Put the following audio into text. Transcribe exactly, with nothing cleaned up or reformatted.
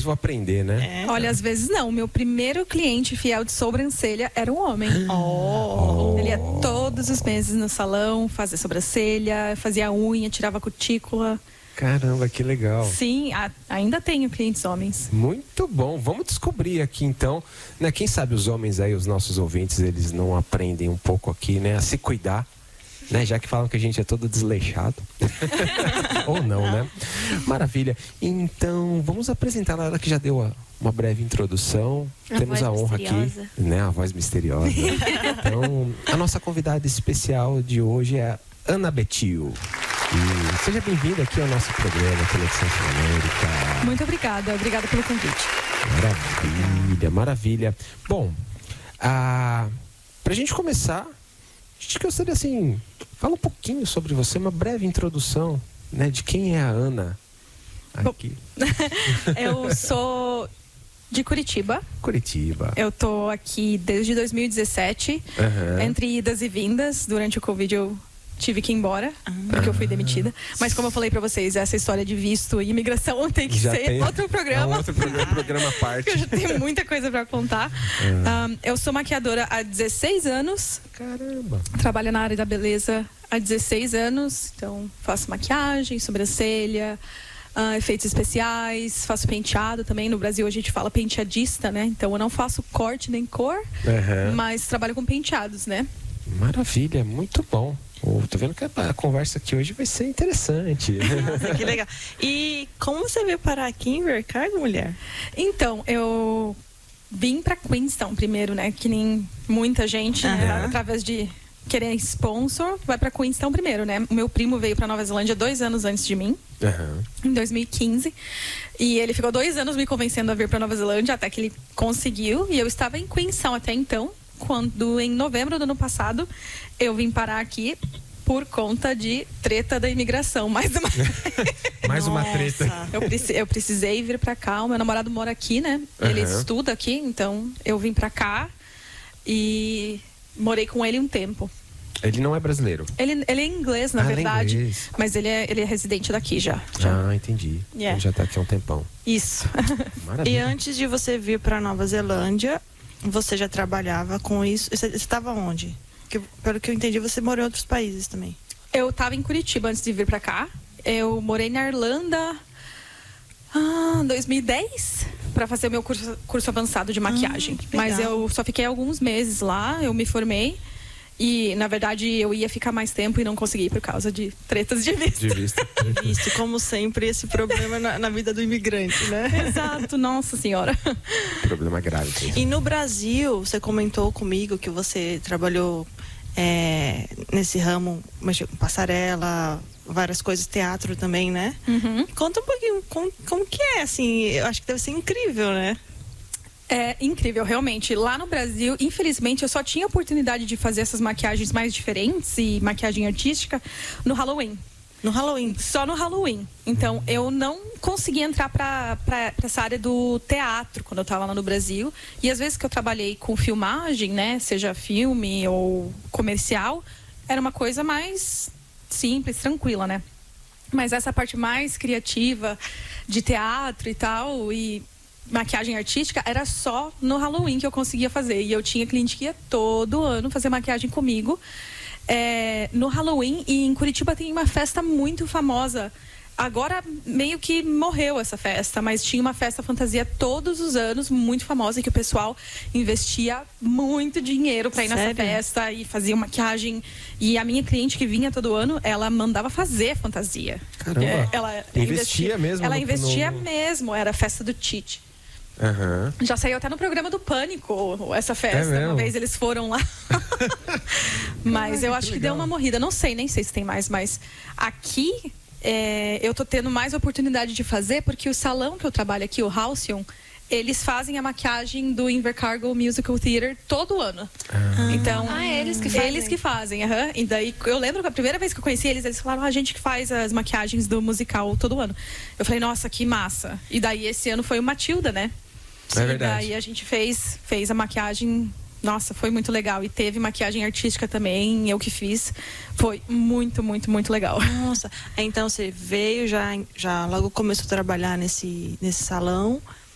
vou aprender, né? É. Olha, às vezes não. Meu primeiro cliente fiel de sobrancelha era um homem. Oh. Ele ia todos os meses no salão fazer sobrancelha, fazia unha, tirava cutícula. Caramba, que legal. Sim, a, ainda tenho clientes homens. Muito bom. Vamos descobrir aqui então, né? Quem sabe os homens aí, os nossos ouvintes, eles não aprendem um pouco aqui, né? A se cuidar, né? Já que falam que a gente é todo desleixado. Ou não, né? Maravilha. Então, vamos apresentar ela que já deu a, uma breve introdução. A Temos a honra misteriosa. aqui, né? A voz misteriosa. Então, a nossa convidada especial de hoje é a Ana Betio. E seja bem-vinda aqui ao nosso programa Conexão Sul-América. Muito obrigada, obrigada pelo convite. Maravilha, maravilha. Bom, ah, pra gente começar, a gente gostaria assim, fala um pouquinho sobre você, uma breve introdução, né, de quem é a Ana aqui. Eu sou de Curitiba. Curitiba. Eu tô aqui desde dois mil e dezessete, Uhum. entre idas e vindas. Durante o Covid eu tive que ir embora, porque eu fui demitida. Mas como eu falei pra vocês, essa história de visto e imigração tem que Já ser tem outro programa. É um outro programa, programa à parte. Eu já tenho muita coisa pra contar. Uhum. Um, eu sou maquiadora há dezesseis anos. Caramba. Trabalho na área da beleza há dezesseis anos. Então, faço maquiagem, sobrancelha, uh, efeitos especiais, faço penteado também. No Brasil a gente fala penteadista, né? Então, eu não faço corte nem cor, Uhum. mas trabalho com penteados, né? Maravilha, muito bom. Oh, tô vendo que a conversa aqui hoje vai ser interessante. Nossa, que legal. E como você veio parar aqui em Invercargo, mulher? Então, eu vim pra Queenstown primeiro, né? Que nem muita gente, né? Aham. Através de querer sponsor, vai pra Queenstown primeiro, né? O meu primo veio pra Nova Zelândia dois anos antes de mim, Uhum. em dois mil e quinze. E ele ficou dois anos me convencendo a vir pra Nova Zelândia, até que ele conseguiu. E eu estava em Queenstown até então, quando em novembro do ano passado eu vim parar aqui por conta de treta da imigração. Mais uma, Mais uma Nossa. treta. eu, preci- eu precisei vir pra cá. O meu namorado mora aqui, né? Ele Aham. estuda aqui, então eu vim pra cá e morei com ele um tempo. Ele não é brasileiro. Ele, ele é inglês, na Ah, ele é verdade, inglês. mas ele é, ele é residente daqui já. já. Ah, entendi. Yeah. Ele já tá aqui há um tempão. Isso. Maravilha. E antes de você vir para Nova Zelândia, você já trabalhava com isso? Você estava onde? Que, pelo que eu entendi, você morou em outros países também. Eu tava em Curitiba antes de vir pra cá. Eu morei na Irlanda ah, dois mil e dez para fazer o meu curso, curso avançado de maquiagem. que Mas legal. eu só fiquei alguns meses lá, eu me formei. E, na verdade, eu ia ficar mais tempo e não consegui por causa de tretas de visto. De vista. Isso, como sempre, esse problema na, na vida do imigrante, né? Exato, nossa senhora. Problema grave. E no Brasil, você comentou comigo que você trabalhou é, nesse ramo, mexeu com passarela, várias coisas, teatro também, né? Uhum. Conta um pouquinho, como, como que é, assim, eu acho que deve ser incrível, né? É incrível, realmente. Lá no Brasil, infelizmente, eu só tinha oportunidade de fazer essas maquiagens mais diferentes e maquiagem artística no Halloween. No Halloween. Só no Halloween. Então, eu não consegui entrar pra, pra, pra essa área do teatro quando eu tava lá no Brasil. E às vezes que eu trabalhei com filmagem, né? Seja filme ou comercial, era uma coisa mais simples, tranquila, né? Mas essa parte mais criativa de teatro e tal, e maquiagem artística, era só no Halloween que eu conseguia fazer. E eu tinha cliente que ia todo ano fazer maquiagem comigo. É, no Halloween, e em Curitiba tem uma festa muito famosa. Agora meio que morreu essa festa, mas tinha uma festa fantasia todos os anos, muito famosa, que o pessoal investia muito dinheiro pra ir nessa Sério? festa e fazia maquiagem. E a minha cliente que vinha todo ano, ela mandava fazer fantasia. Caramba. É, ela Investia mesmo Ela no- investia no- mesmo, era a festa do Tite. Aham. Já saiu até no programa do Pânico essa É festa. mesmo? Uma vez eles foram lá. Mas eu Caraca, acho que que deu legal. uma morrida. Não sei, nem sei se tem mais, mas aqui é, eu tô tendo mais oportunidade de fazer, porque o salão que eu trabalho aqui, o Halcyon, eles fazem a maquiagem do Invercargo Musical Theater todo ano. Então, Ah, é eles que fazem? Eles que fazem, aham. E daí, eu lembro que a primeira vez que eu conheci eles, eles falaram, ah, a gente que faz as maquiagens do musical todo ano. Eu falei, nossa, que massa. E daí, esse ano foi o Matilda, né? É E verdade. daí a gente fez, fez a maquiagem. Nossa, foi muito legal. E teve maquiagem artística também, eu que fiz. Foi muito, muito, muito legal. Nossa, então você veio, já, já logo começou a trabalhar nesse, nesse salão.